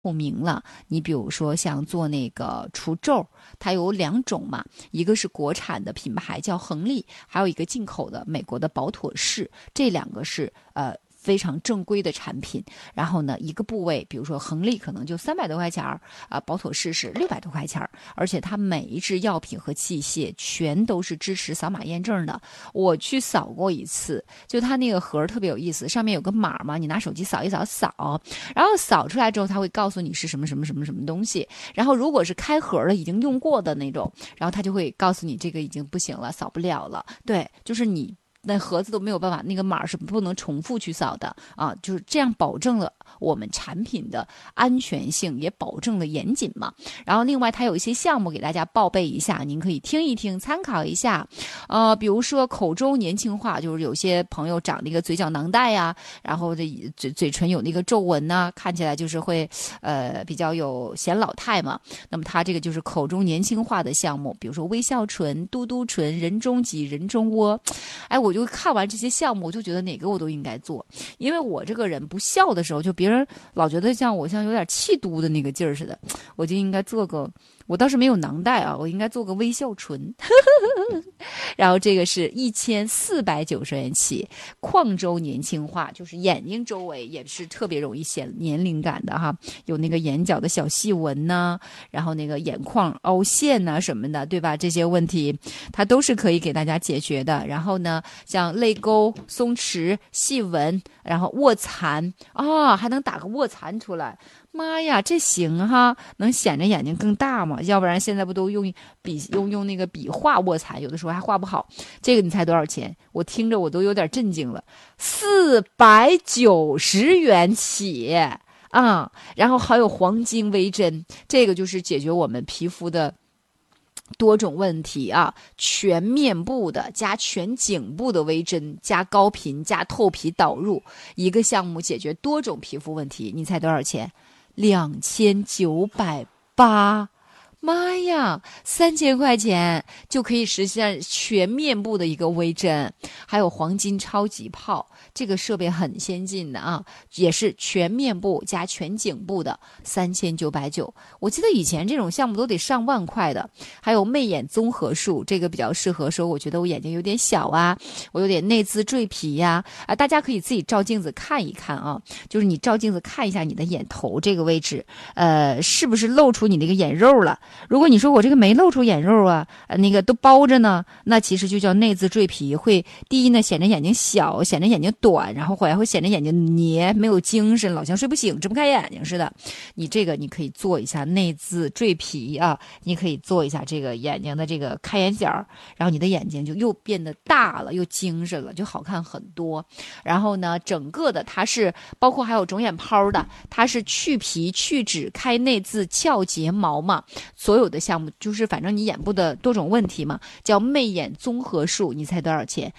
透明了。你比如说像做那个除皱，它有2种嘛，一个是国产的品牌叫恒力，还有一个进口的美国的宝妥适，这2个是非常正规的产品。然后呢，一个部位，比如说恒力可能就300多块钱宝妥适是600多块钱，而且它每一支药品和器械全都是支持扫码验证的。我去扫过一次，就它那个盒特别有意思，上面有个码嘛，你拿手机扫一扫，然后扫出来之后，它会告诉你是什么什么什么什么东西。然后如果是开盒的已经用过的那种，然后它就会告诉你这个已经不行了，扫不了了。对，就是你那盒子都没有办法，那个码是不能重复去扫的啊，就是这样保证了我们产品的安全性，也保证了严谨嘛。然后另外它有一些项目给大家报备一下，您可以听一听，参考一下。比如说口周年轻化，就是有些朋友长那个嘴角囊袋呀，然后这嘴唇有那个皱纹呐，看起来就是会比较有显老态嘛。那么它这个就是口中年轻化的项目，比如说微笑唇、嘟嘟唇、人中脊、人中窝。哎，我就看完这些项目，我就觉得哪个我都应该做，因为我这个人不笑的时候，就别人老觉得像我像有点气嘟的那个劲儿似的，我就应该做个，我倒是没有囊袋啊，我应该做个微笑唇。然后这个是1490元起，眶周年轻化，就是眼睛周围也是特别容易显年龄感的哈，有那个眼角的小细纹呐，然后那个眼眶凹陷呐什么的，对吧？这些问题它都是可以给大家解决的。然后呢，像泪沟松弛、细纹，然后卧蚕还能打个卧蚕出来。妈呀，这行哈，能显着眼睛更大吗？要不然现在不都用那个笔画卧蚕，有的时候还画不好。这个你猜多少钱？我听着我都有点震惊了，490元起啊！然后还有黄金微针，这个就是解决我们皮肤的多种问题啊，全面部的加全颈部的微针加高频加透皮导入，一个项目解决多种皮肤问题。你猜多少钱？2980，妈呀，3000块钱就可以实现全面部的一个微针，还有黄金超级泡，这个设备很先进的啊，也是全面部加全颈部的3990。我记得以前这种项目都得上万块的。还有媚眼综合术，这个比较适合说，我觉得我眼睛有点小啊，我有点内眦赘皮呀，大家可以自己照镜子看一看啊，就是你照镜子看一下你的眼头这个位置，是不是露出你那个眼肉了？如果你说我这个没露出眼肉啊，那个都包着呢，那其实就叫内眦赘皮，会第一呢显着眼睛小，显着眼睛短，然后还会显着眼睛黏，没有精神，老像睡不醒、睁不开眼睛似的。你这个你可以做一下内眦赘皮啊，你可以做一下这个眼睛的这个开眼角，然后你的眼睛就又变得大了，又精神了，就好看很多。然后呢，整个的它是包括还有肿眼泡的，它是去皮去脂开内眦翘睫毛嘛，所有的项目就是反正你眼部的多种问题嘛，叫媚眼综合术。你猜多少钱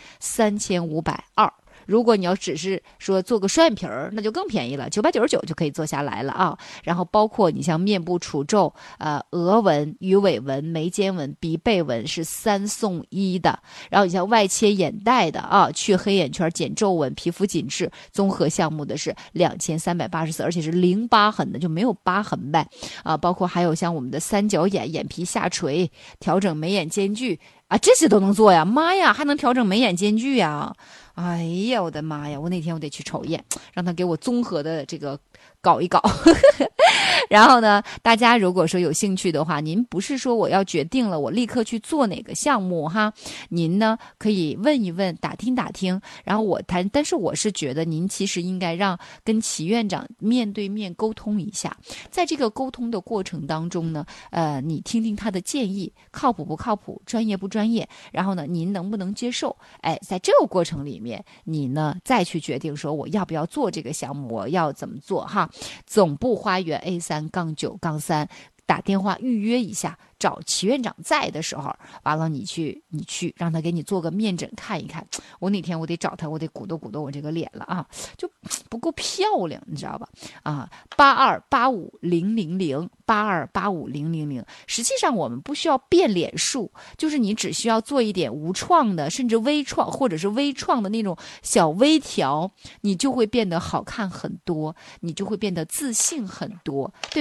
？3520。如果你要只是说做个双眼皮儿，那就更便宜了，999就可以做下来了啊。然后包括你像面部除皱、额纹、鱼尾纹、眉间纹、鼻背纹是3送1的。然后你像外切眼袋的啊，去黑眼圈、减皱纹、皮肤紧致综合项目的是2384，而且是零疤痕的，就没有疤痕呗啊。包括还有像我们的三角眼、眼皮下垂、调整眉眼间距啊，这些都能做呀！妈呀，还能调整眉眼间距呀！哎呀，我的妈呀！我哪天我得去瞅一眼，让他给我综合的这个搞一搞。然后呢，大家如果说有兴趣的话，您不是说我要决定了我立刻去做哪个项目哈，您呢可以问一问、打听打听，然后我谈。但是我是觉得您其实应该让跟齐院长面对面沟通一下，在这个沟通的过程当中呢，你听听他的建议靠谱不靠谱，专业不专业，然后呢您能不能接受？哎，在这个过程里面，你呢再去决定说我要不要做这个项目，我要怎么做哈。总部花园A3-9-3。 打电话预约一下，找齐院长在的时候，完了你去让他给你做个面诊看一看。我哪天我得找他，我得鼓捣鼓捣我这个脸了啊，就不够漂亮，你知道吧？啊，82850008285000，实际上我们不需要变脸术，就是你只需要做一点无创的，甚至微创或者是微创的那种小微调，你就会变得好看很多，你就会变得自信很多。对。